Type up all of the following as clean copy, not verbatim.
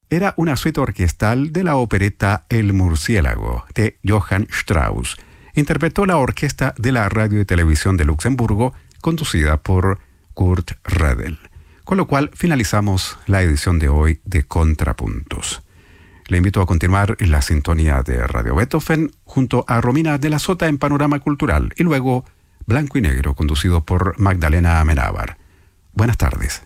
era una suite orquestal de la opereta El Murciélago, de Johann Strauss. Interpretó la orquesta de la Radio y Televisión de Luxemburgo, conducida por Kurt Redel. Con lo cual finalizamos la edición de hoy de Contrapuntos. Le invito a continuar en la sintonía de Radio Beethoven junto a Romina de la Sota en Panorama Cultural y luego Blanco y Negro, conducido por Magdalena Amenábar. Buenas tardes.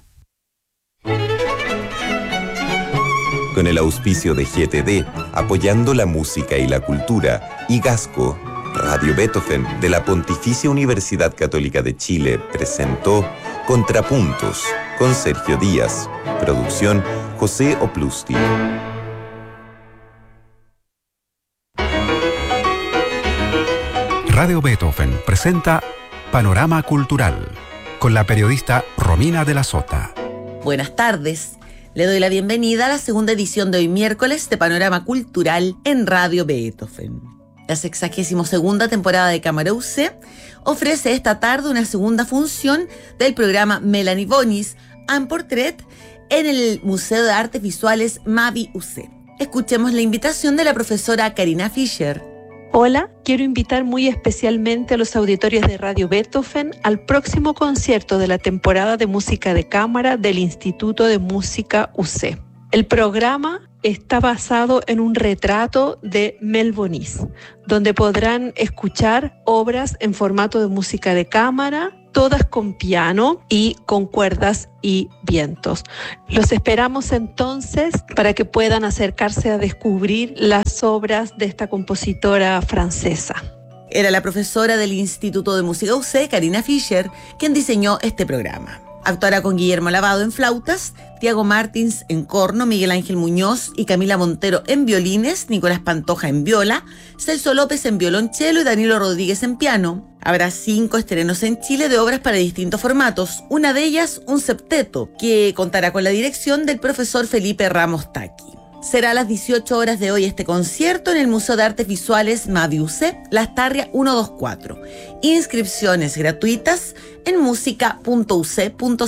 Con el auspicio de GTD, apoyando la música y la cultura, y Gasco, Radio Beethoven de la Pontificia Universidad Católica de Chile presentó Contrapuntos con Sergio Díaz. Producción José Oplusti. Radio Beethoven presenta Panorama Cultural con la periodista Romina de la Sota. Buenas tardes. Le doy la bienvenida a la segunda edición de hoy miércoles de Panorama Cultural en Radio Beethoven. La 62ª temporada de Cámara UC ofrece esta tarde una segunda función del programa Melanie Bonis en Portrait en el Museo de Artes Visuales Mavi UC. Escuchemos la invitación de la profesora Carina Fischer. Hola, quiero invitar muy especialmente a los auditorios de Radio Beethoven al próximo concierto de la temporada de música de cámara del Instituto de Música UC. El programa está basado en un retrato de Mel Bonis, donde podrán escuchar obras en formato de música de cámara, todas con piano y con cuerdas y vientos. Los esperamos entonces para que puedan acercarse a descubrir las obras de esta compositora francesa. Era la profesora del Instituto de Música UC, Carina Fischer, quien diseñó este programa. Actuará con Guillermo Lavado en flautas, Tiago Martins en corno, Miguel Ángel Muñoz y Camila Montero en violines, Nicolás Pantoja en viola, Celso López en violonchelo y Danilo Rodríguez en piano. Habrá 5 estrenos en Chile de obras para distintos formatos, una de ellas un septeto, que contará con la dirección del profesor Felipe Ramos Taqui. Será a las 18 horas de hoy este concierto en el Museo de Artes Visuales Mavi UC, Las Tarrias 124. Inscripciones gratuitas en música.uc.cl.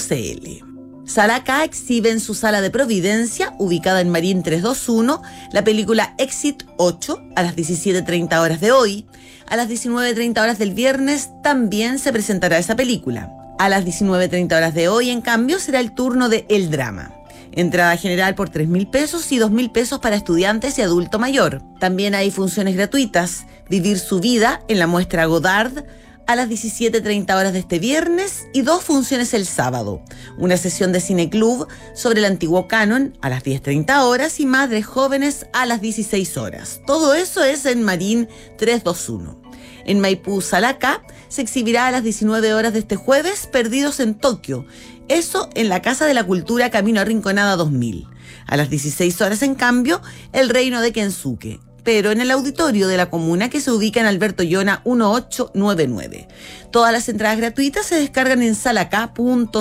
Sala K exhibe en su sala de Providencia, ubicada en Marín 321, la película Exit 8 a las 17:30 horas de hoy. A las 19:30 horas del viernes también se presentará esa película. A las 19:30 horas de hoy, en cambio, será el turno de El Drama. Entrada general por 3.000 pesos y 2.000 pesos para estudiantes y adulto mayor. También hay funciones gratuitas. Vivir su vida en la muestra Godard a las 17:30 horas de este viernes y 2 funciones el sábado. Una sesión de cineclub sobre el antiguo canon a las 10:30 horas y Madres Jóvenes a las 16 horas. Todo eso es en Marín 321. En Maipú, Sala K, se exhibirá a las 19 horas de este jueves Perdidos en Tokio. Eso en la Casa de la Cultura Camino a Rinconada 2000. A las 16 horas, en cambio, El Reino de Kensuke, pero en el auditorio de la comuna que se ubica en Alberto Llona 1899. Todas las entradas gratuitas se descargan en salak.cl.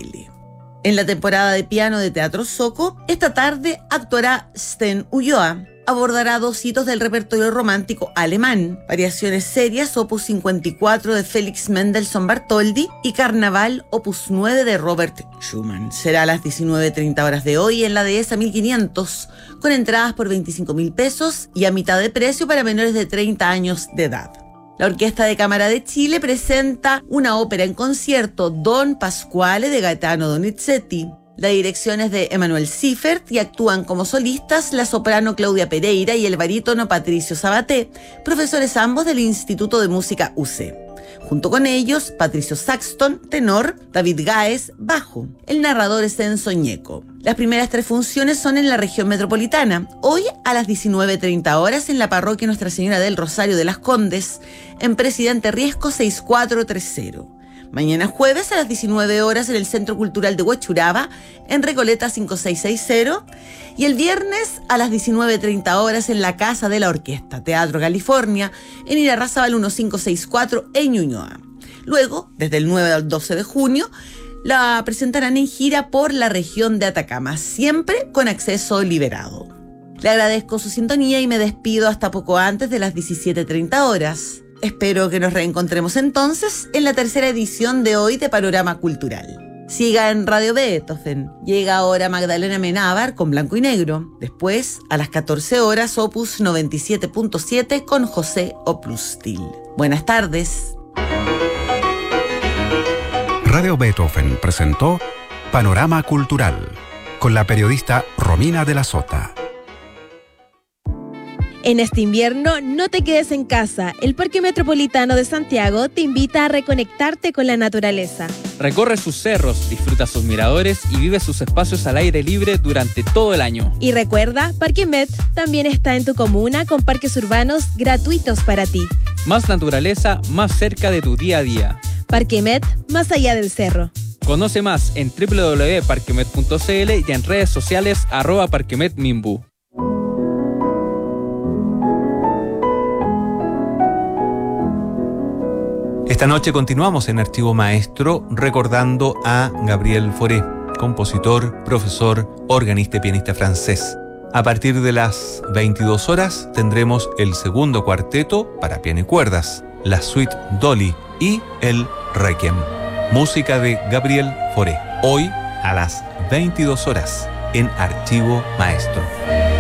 En la temporada de piano de Teatro Soco, esta tarde actuará Sten Ulloa. Abordará 2 hitos del repertorio romántico alemán, Variaciones serias, opus 54 de Félix Mendelssohn Bartholdy y Carnaval, opus 9 de Robert Schumann. Será a las 19:30 horas de hoy en la Dehesa 1500, con entradas por 25.000 pesos y a mitad de precio para menores de 30 años de edad. La Orquesta de Cámara de Chile presenta una ópera en concierto, Don Pasquale, de Gaetano Donizetti. La dirección es de Emanuel Siffert y actúan como solistas la soprano Claudia Pereira y el barítono Patricio Sabaté, profesores ambos del Instituto de Música UC. Junto con ellos, Patricio Saxton, tenor, David Gáez, bajo. El narrador es Enzo Ñeco. Las primeras 3 funciones son en la región metropolitana. Hoy a las 19:30 horas en la parroquia Nuestra Señora del Rosario de las Condes, en Presidente Riesco 6430. Mañana jueves a las 19 horas en el Centro Cultural de Huechuraba, en Recoleta 5660. Y el viernes a las 19:30 horas en la Casa de la Orquesta, Teatro California, en Irarrázaval 1564, en Ñuñoa. Luego, desde el 9 al 12 de junio, la presentarán en gira por la región de Atacama, siempre con acceso liberado. Le agradezco su sintonía y me despido hasta poco antes de las 17:30 horas. Espero que nos reencontremos entonces en la tercera edición de hoy de Panorama Cultural. Siga en Radio Beethoven. Llega ahora Magdalena Menábar con Blanco y Negro. Después, a las 14 horas, Opus 97.7 con José Oprustil. Buenas tardes. Radio Beethoven presentó Panorama Cultural con la periodista Romina de la Sota. En este invierno, no te quedes en casa. El Parque Metropolitano de Santiago te invita a reconectarte con la naturaleza. Recorre sus cerros, disfruta sus miradores y vive sus espacios al aire libre durante todo el año. Y recuerda, Parque Met también está en tu comuna con parques urbanos gratuitos para ti. Más naturaleza, más cerca de tu día a día. Parque Met, más allá del cerro. Conoce más en www.parquemet.cl y en redes sociales @parquemetminbu. Esta noche continuamos en Archivo Maestro recordando a Gabriel Fauré, compositor, profesor, organista y pianista francés. A partir de las 22 horas tendremos el segundo cuarteto para piano y cuerdas, la suite Dolly y el Requiem. Música de Gabriel Fauré. Hoy a las 22 horas en Archivo Maestro.